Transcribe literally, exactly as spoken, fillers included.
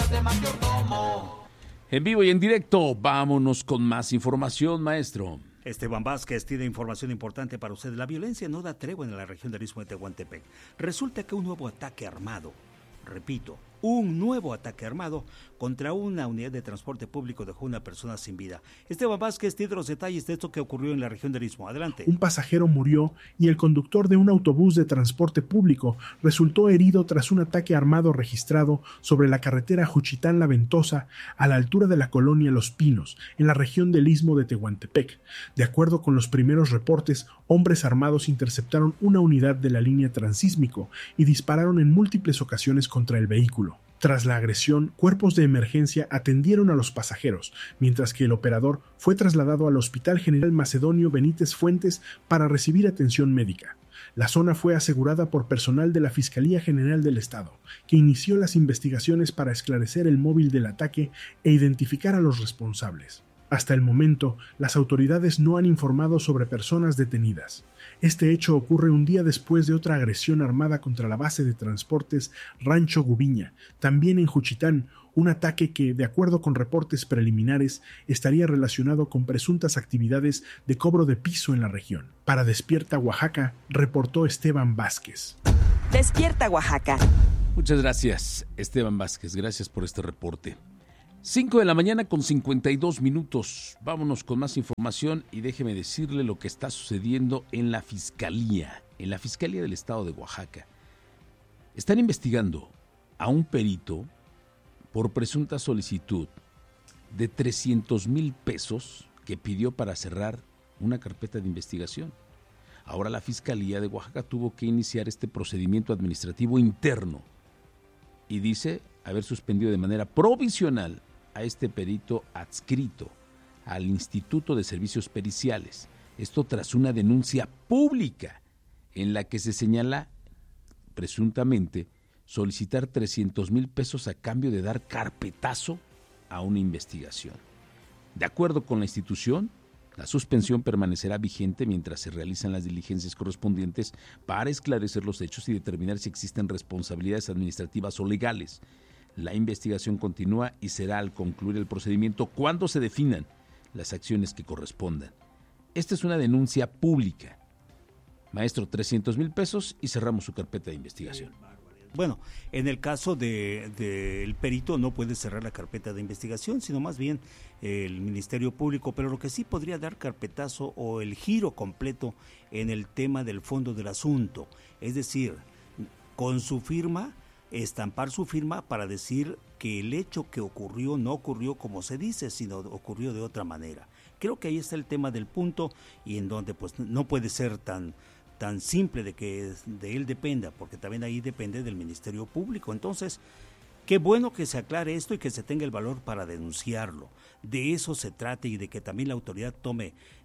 de mayordomo. En vivo y en directo, vámonos con más información, maestro. Esteban Vázquez tiene información importante para usted. La violencia no da tregua en la región del Istmo de Tehuantepec. Resulta que un nuevo ataque armado, repito, un nuevo ataque armado contra una unidad de transporte público dejó una persona sin vida. Esteban Vázquez tiene los detalles de esto que ocurrió en la región del Istmo. Adelante. Un pasajero murió y el conductor de un autobús de transporte público resultó herido tras un ataque armado registrado sobre la carretera Juchitán-La Ventosa a la altura de la colonia Los Pinos, en la región del Istmo de Tehuantepec. De acuerdo con los primeros reportes, hombres armados interceptaron una unidad de la línea transísmico y dispararon en múltiples ocasiones contra el vehículo. Tras la agresión, cuerpos de emergencia atendieron a los pasajeros, mientras que el operador fue trasladado al Hospital General Macedonio Benítez Fuentes para recibir atención médica. La zona fue asegurada por personal de la Fiscalía General del Estado, que inició las investigaciones para esclarecer el móvil del ataque e identificar a los responsables. Hasta el momento, las autoridades no han informado sobre personas detenidas. Este hecho ocurre un día después de otra agresión armada contra la base de transportes Rancho Gubiña, también en Juchitán, un ataque que, de acuerdo con reportes preliminares, estaría relacionado con presuntas actividades de cobro de piso en la región. Para Despierta Oaxaca, reportó Esteban Vázquez. Despierta Oaxaca. Muchas gracias, Esteban Vázquez. Gracias por este reporte. cinco de la mañana con cincuenta y dos minutos. Vámonos con más información y déjeme decirle lo que está sucediendo en la Fiscalía, en la Fiscalía del Estado de Oaxaca. Están investigando a un perito por presunta solicitud de trescientos mil pesos que pidió para cerrar una carpeta de investigación. Ahora la Fiscalía de Oaxaca tuvo que iniciar este procedimiento administrativo interno y dice haber suspendido de manera provisional a este perito adscrito al Instituto de Servicios Periciales. Esto tras una denuncia pública en la que se señala presuntamente solicitar trescientos mil pesos a cambio de dar carpetazo a una investigación. De acuerdo con la institución, la suspensión permanecerá vigente mientras se realizan las diligencias correspondientes para esclarecer los hechos y determinar si existen responsabilidades administrativas o legales. La investigación continúa y será al concluir el procedimiento cuando se definan las acciones que correspondan. Esta es una denuncia pública. Maestro, trescientos mil pesos y cerramos su carpeta de investigación. Bueno, en el caso del de, de perito no puede cerrar la carpeta de investigación, sino más bien el Ministerio Público, pero lo que sí podría dar carpetazo o el giro completo en el tema del fondo del asunto, es decir, con su firma, estampar su firma para decir que el hecho que ocurrió no ocurrió como se dice, sino ocurrió de otra manera. Creo que ahí está el tema del punto y en donde pues no puede ser tan tan simple de que de él dependa, porque también ahí depende del Ministerio Público. Entonces, qué bueno que se aclare esto y que se tenga el valor para denunciarlo. De eso se trata y de que también la autoridad tome